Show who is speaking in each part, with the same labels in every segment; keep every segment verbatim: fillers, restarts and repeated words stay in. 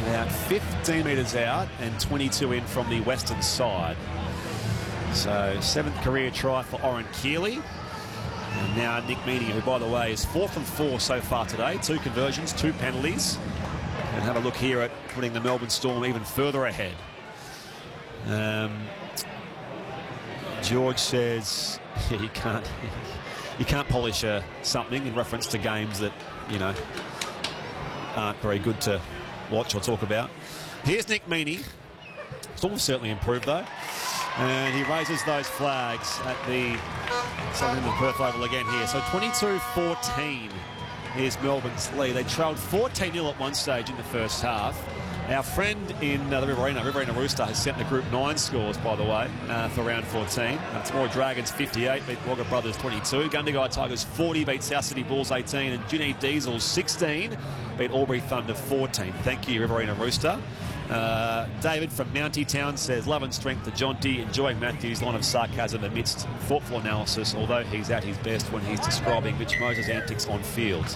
Speaker 1: About fifteen metres out and twenty-two in from the western side. So seventh career try for Oren Keeley. And now Nick Meaney, who, by the way, is four from four so far today. Two conversions, two penalties. And have a look here at putting the Melbourne Storm even further ahead. Um, George says yeah, you can't you can't polish uh, something in reference to games that, you know, aren't very good to watch or talk about. Here's Nick Meaney. Storm certainly improved, though. And he raises those flags at the southern end of Perth Oval again here. So twenty-two fourteen is Melbourne's lead. They trailed fourteen nil at one stage in the first half. Our friend in uh, the Riverina, Riverina Rooster, has sent the Group nine scores, by the way, uh, for round fourteen. Uh, Temora Dragons fifty-eight, beat Wagga Brothers twenty-two. Gundagai Tigers forty, beat South City Bulls eighteen. And Ginny Diesel sixteen, beat Albury Thunder fourteen. Thank you, Riverina Rooster. Uh, David from Mountie Town says, love and strength to Jonty, enjoying Matthew's line of sarcasm amidst thoughtful analysis, although he's at his best when he's describing Mitch Moses' antics on field.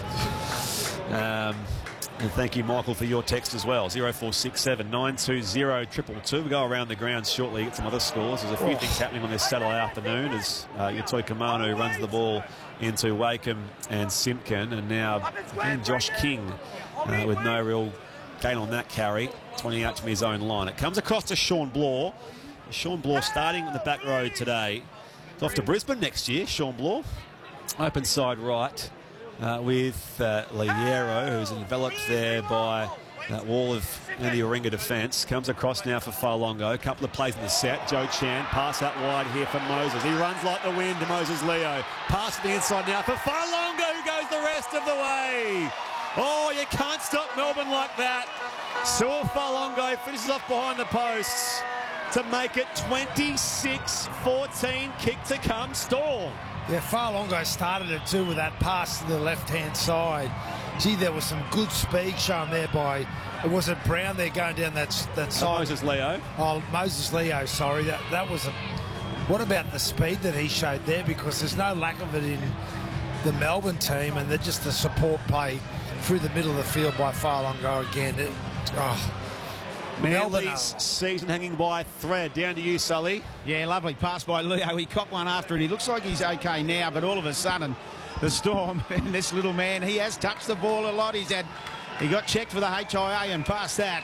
Speaker 1: Um, and thank you, Michael, for your text as well. zero four six seven nine two zero two two two. We'll go around the grounds shortly, get some other scores. There's a few oh. things happening on this Saturday afternoon as uh, Yatoi Kamanu runs the ball into Wakeham and Simpkin. And now again, Josh King uh, with no real gain on that carry, twenty out from his own line. It comes across to Sean Bloor. Sean Bloor starting on the back road today. It's off to Brisbane next year, Sean Bloor. Open side right uh, with uh, Liero, who's enveloped there by that wall of Andy Oringa defence. Comes across now for Falongo. A couple of plays in the set. Joe Chan, pass out wide here for Moses. He runs like the wind to Moses Leo. Pass to the inside now for Falongo, who goes the rest of the way. Oh, you can't stop Melbourne like that. Saul Falongo finishes off behind the posts to make it twenty-six fourteen. Kick to come, Storm.
Speaker 2: Yeah, Falongo started it too with that pass to the left-hand side. Gee, there was some good speed shown there by, it wasn't Brown there going down that, that side.
Speaker 1: Moses Leo.
Speaker 2: Oh, Moses Leo, sorry. That, that was a... What about the speed that he showed there? Because there's no lack of it in the Melbourne team, and they're just the support play through the middle of the field by Falongo again. It, oh,
Speaker 1: Manly's season hanging by a thread. Down to you, Sully.
Speaker 3: Yeah, lovely pass by Leo. He copped one after it. He looks like he's okay now, but all of a sudden, the Storm and this little man, he has touched the ball a lot. He's had, he got checked for the H I A and passed that.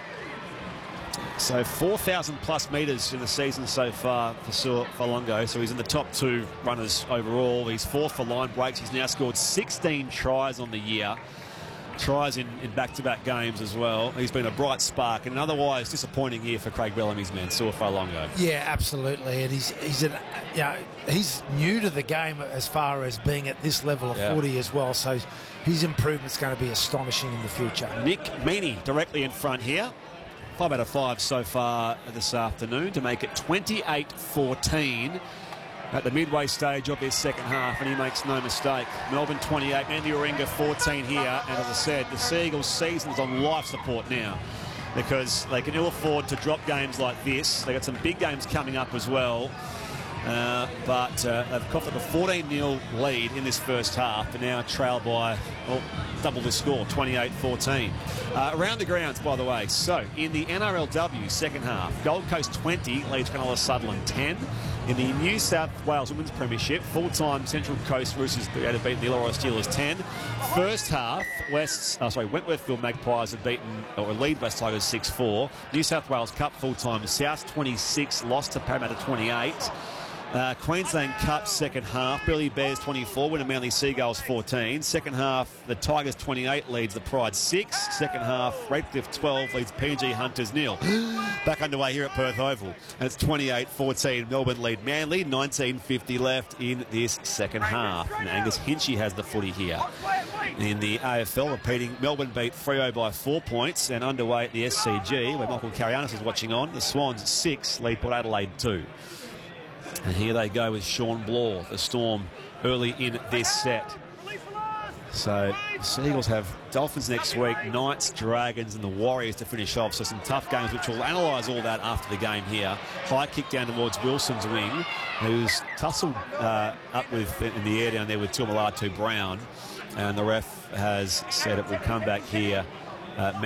Speaker 1: So four thousand plus metres in the season so far for Falongo. So he's in the top two runners overall. He's fourth for line breaks. He's now scored sixteen tries on the year. Tries in, in back-to-back games as well. He's been a bright spark in an otherwise disappointing year for Craig Bellamy's men, Saul Falongo.
Speaker 2: Yeah, absolutely. And he's he's an, you know, he's new to the game as far as being at this level of yeah. footy as well. So his improvement's going to be astonishing in the future.
Speaker 1: Nick Meaney directly in front here. Five out of five so far this afternoon to make it twenty-eight fourteen. At the midway stage of this second half, and he makes no mistake. Melbourne twenty-eight, Andy Oringa fourteen here, and as I said, the Seagulls' season's on life support now because they can ill afford to drop games like this. They've got some big games coming up as well, uh, but uh, they've coughed up a fourteen nil lead in this first half, and now trailed by, well, double the score, twenty-eight fourteen. Uh, around the grounds, by the way, so in the N R L W second half, Gold Coast twenty leads Cronulla Sutherland ten. In the New South Wales Women's Premiership, full-time Central Coast Roosters had beaten the Illawarra Steelers ten. First half, West's, oh, sorry, Wentworthville Magpies had beaten, or lead West Tigers six four. New South Wales Cup full-time, South twenty-six, lost to Parramatta twenty-eight. Uh, Queensland Cup second half, Burleigh Bears twenty-four, Winner Manly Seagulls fourteen. Second half, the Tigers twenty-eight leads the Pride six. Second half, Redcliffe twelve leads P G Hunters nil. Back underway here at Perth Oval. And it's twenty-eight fourteen. Melbourne lead Manly, nineteen fifty left in this second half. And Angus Hinchy has the footy here. In the A F L, repeating, Melbourne beat Freo by four points, and underway at the S C G, where Michael Carianis is watching on, the Swans six lead Port Adelaide two. And here they go with Sean Bloor, the Storm, early in this set. So the Seagulls have Dolphins next week, Knights, Dragons and the Warriors to finish off. So some tough games, which we'll analyse all that after the game here. High kick down towards Wilson's wing, who's tussled uh, up with in the air down there with Tuamulatu Brown. And the ref has said it will come back here. Uh,